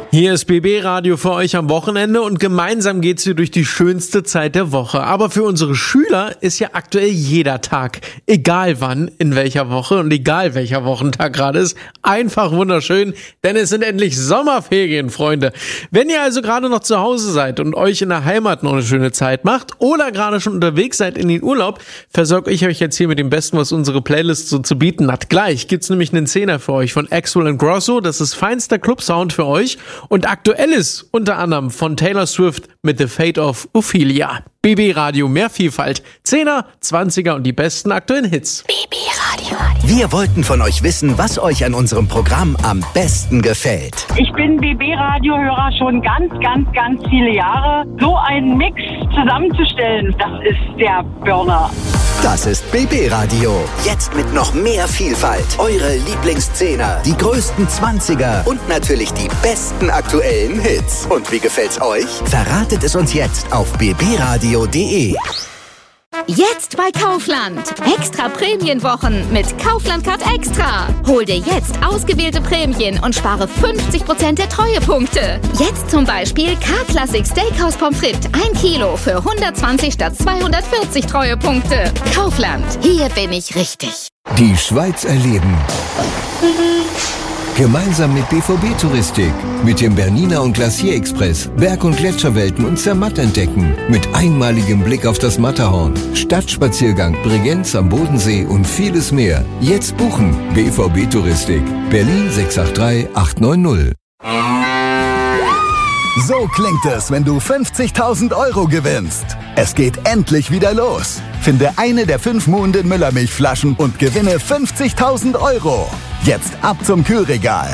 Hier ist BB Radio für euch am Wochenende und gemeinsam geht's hier durch die schönste Zeit der Woche. Aber für unsere Schüler ist ja aktuell jeder Tag, egal wann, in welcher Woche und egal welcher Wochentag gerade ist, einfach wunderschön, denn es sind endlich Sommerferien, Freunde. Wenn ihr also gerade noch zu Hause seid und euch in der Heimat noch eine schöne Zeit macht oder gerade schon unterwegs seid in den Urlaub, versorge ich euch jetzt hier mit dem Besten, was unsere Playlist so zu bieten hat. Gleich gibt's nämlich einen Zehner für euch von Axwell & Grosso, das ist feinster Club-Sound für euch. Und aktuell ist unter anderem von Taylor Swift mit The Fate of Ophelia. BB Radio, mehr Vielfalt. 10er, 20er und die besten aktuellen Hits. BB Radio. Wir wollten von euch wissen, was euch an unserem Programm am besten gefällt. Ich bin BB Radio-Hörer schon ganz viele Jahre. So einen Mix zusammenzustellen, das ist der Burner. Das ist BB Radio. Jetzt mit noch mehr Vielfalt. Eure Lieblingszehner, die größten 20er und natürlich die besten aktuellen Hits. Und wie gefällt's euch? Verratet es uns jetzt auf bbradio.de. Jetzt bei Kaufland. Extra Prämienwochen mit Kaufland Card Extra. Hol dir jetzt ausgewählte Prämien und spare 50% der Treuepunkte. Jetzt zum Beispiel K-Classic Steakhouse Pommes frites 1 Kilo für 120 statt 240 Treuepunkte. Kaufland, hier bin ich richtig. Die Schweiz erleben. Gemeinsam mit BVB Touristik, mit dem Bernina und Glacier Express, Berg- und Gletscherwelten und Zermatt entdecken, mit einmaligem Blick auf das Matterhorn, Stadtspaziergang, Bregenz am Bodensee und vieles mehr. Jetzt buchen. BVB Touristik, Berlin 683 890. So klingt es, wenn du 50.000 Euro gewinnst. Es geht endlich wieder los. Finde eine der 5 Muhnden Müllermilchflaschen und gewinne 50.000 Euro. Jetzt ab zum Kühlregal.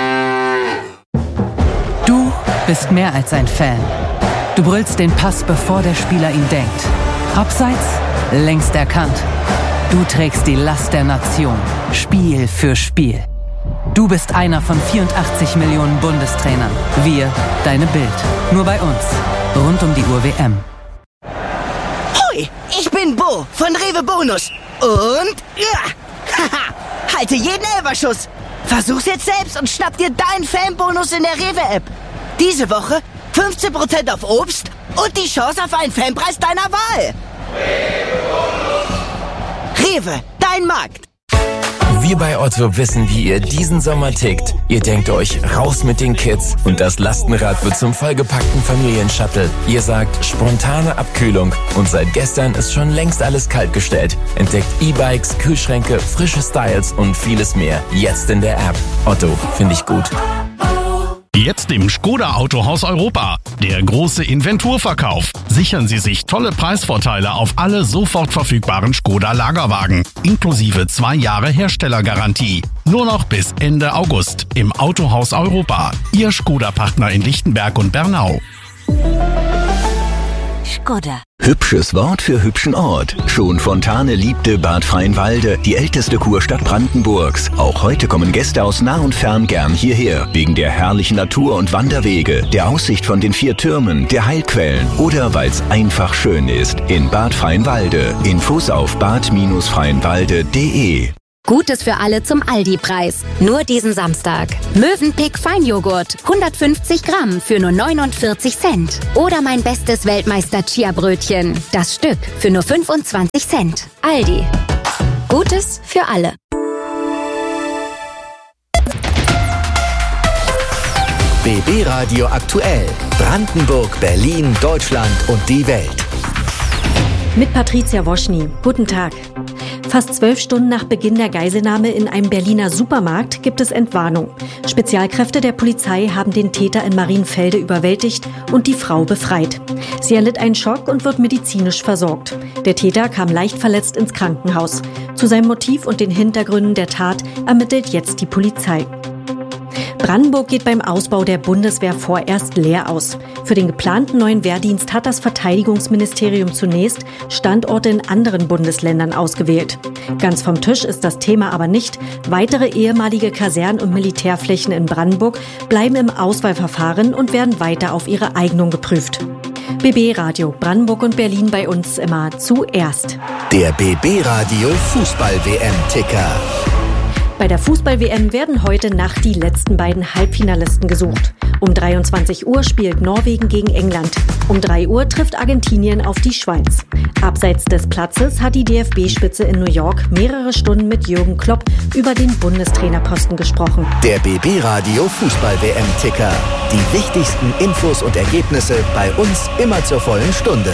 Du bist mehr als ein Fan. Du brüllst den Pass, bevor der Spieler ihn denkt. Abseits? Längst erkannt. Du trägst die Last der Nation. Spiel für Spiel. Du bist einer von 84 Millionen Bundestrainern. Wir, deine Bild. Nur bei uns. Rund um die Uhr WM. Hoi, ich bin Bo von Rewe Bonus. Und haha, halte jeden Elferschuss. Versuch's jetzt selbst und schnapp dir deinen Fanbonus in der Rewe-App. Diese Woche 15% auf Obst und die Chance auf einen Fanpreis deiner Wahl. Rewe, dein Markt. Wir bei Otto wissen, wie ihr diesen Sommer tickt. Ihr denkt euch, raus mit den Kids und das Lastenrad wird zum vollgepackten Familienshuttle. Ihr sagt, spontane Abkühlung und seit gestern ist schon längst alles kaltgestellt. Entdeckt E-Bikes, Kühlschränke, frische Styles und vieles mehr. Jetzt in der App. Otto, finde ich gut. Jetzt im Škoda Autohaus Europa. Der große Inventurverkauf. Sichern Sie sich tolle Preisvorteile auf alle sofort verfügbaren Škoda Lagerwagen. Inklusive 2 Jahre Herstellergarantie. Nur noch bis Ende August im Autohaus Europa. Ihr Škoda-Partner in Lichtenberg und Bernau. Škoda. Hübsches Wort für hübschen Ort. Schon Fontane liebte Bad Freienwalde, die älteste Kurstadt Brandenburgs. Auch heute kommen Gäste aus nah und fern gern hierher. Wegen der herrlichen Natur und Wanderwege, der Aussicht von den 4 Türmen, der Heilquellen oder weil es einfach schön ist. In Bad Freienwalde. Infos auf bad-freienwalde.de. Gutes für alle zum Aldi-Preis. Nur diesen Samstag. Mövenpick Feinjoghurt. 150 Gramm für nur 49 Cent. Oder mein bestes Weltmeister-Chia-Brötchen. Das Stück für nur 25 Cent. Aldi. Gutes für alle. BB Radio aktuell. Brandenburg, Berlin, Deutschland und die Welt. Mit Patricia Woschny. Guten Tag. Fast 12 Stunden nach Beginn der Geiselnahme in einem Berliner Supermarkt gibt es Entwarnung. Spezialkräfte der Polizei haben den Täter in Marienfelde überwältigt und die Frau befreit. Sie erlitt einen Schock und wird medizinisch versorgt. Der Täter kam leicht verletzt ins Krankenhaus. Zu seinem Motiv und den Hintergründen der Tat ermittelt jetzt die Polizei. Brandenburg geht beim Ausbau der Bundeswehr vorerst leer aus. Für den geplanten neuen Wehrdienst hat das Verteidigungsministerium zunächst Standorte in anderen Bundesländern ausgewählt. Ganz vom Tisch ist das Thema aber nicht. Weitere ehemalige Kasernen- und Militärflächen in Brandenburg bleiben im Auswahlverfahren und werden weiter auf ihre Eignung geprüft. BB Radio, Brandenburg und Berlin bei uns immer zuerst. Der BB Radio Fußball-WM-Ticker. Bei der Fußball-WM werden heute Nacht die letzten beiden Halbfinalisten gesucht. Um 23 Uhr spielt Norwegen gegen England. Um 3 Uhr trifft Argentinien auf die Schweiz. Abseits des Platzes hat die DFB-Spitze in New York mehrere Stunden mit Jürgen Klopp über den Bundestrainerposten gesprochen. Der BB-Radio Fußball-WM-Ticker. Die wichtigsten Infos und Ergebnisse bei uns immer zur vollen Stunde.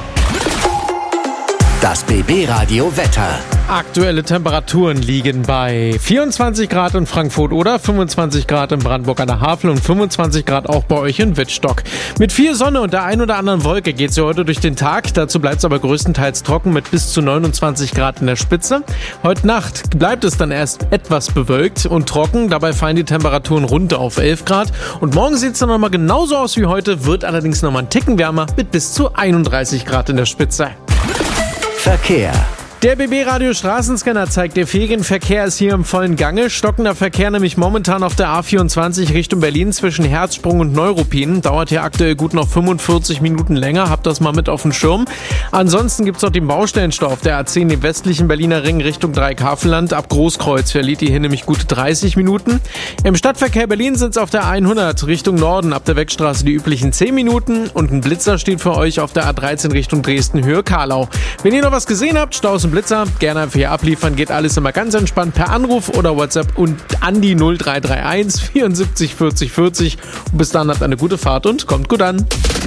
Das BB-Radio Wetter. Aktuelle Temperaturen liegen bei 24 Grad in Frankfurt oder 25 Grad in Brandenburg an der Havel und 25 Grad auch bei euch in Wittstock. Mit viel Sonne und der ein oder anderen Wolke geht es ja heute durch den Tag. Dazu bleibt es aber größtenteils trocken mit bis zu 29 Grad in der Spitze. Heute Nacht bleibt es dann erst etwas bewölkt und trocken. Dabei fallen die Temperaturen runter auf 11 Grad. Und morgen sieht es dann nochmal genauso aus wie heute, wird allerdings nochmal ein Ticken wärmer mit bis zu 31 Grad in der Spitze. Verkehr. Der BB-Radio Straßenscanner zeigt, der Ferienverkehr ist hier im vollen Gange. Stockender Verkehr nämlich momentan auf der A24 Richtung Berlin zwischen Herzsprung und Neuruppin. Dauert hier aktuell gut noch 45 Minuten länger. Habt das mal mit auf dem Schirm. Ansonsten gibt's noch den Baustellenstau auf der A10 im westlichen Berliner Ring Richtung Dreieckhavelland. Ab Großkreuz verliert ihr hier nämlich gute 30 Minuten. Im Stadtverkehr Berlin sind's auf der A100 Richtung Norden ab der Wegstraße die üblichen 10 Minuten. Und ein Blitzer steht für euch auf der A13 Richtung Dresden Höhe Karlau. Wenn ihr noch was gesehen habt, Staus und Blitzer, gerne einfach hier abliefern, geht alles immer ganz entspannt per Anruf oder WhatsApp und an die 0331 74 40 40. Und bis dann habt eine gute Fahrt und kommt gut an.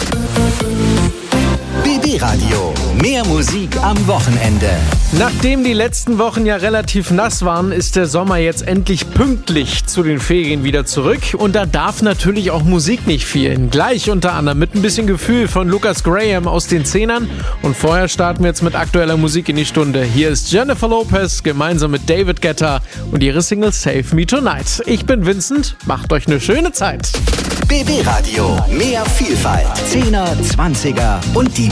BB Radio. Mehr Musik am Wochenende. Nachdem die letzten Wochen ja relativ nass waren, ist der Sommer jetzt endlich pünktlich zu den Ferien wieder zurück. Und da darf natürlich auch Musik nicht fehlen. Gleich unter anderem mit ein bisschen Gefühl von Lucas Graham aus den 10ern. Und vorher starten wir jetzt mit aktueller Musik in die Stunde. Hier ist Jennifer Lopez gemeinsam mit David Guetta und ihre Single Save Me Tonight. Ich bin Vincent, macht euch eine schöne Zeit. BB Radio. Mehr Vielfalt. 10er, 20er und die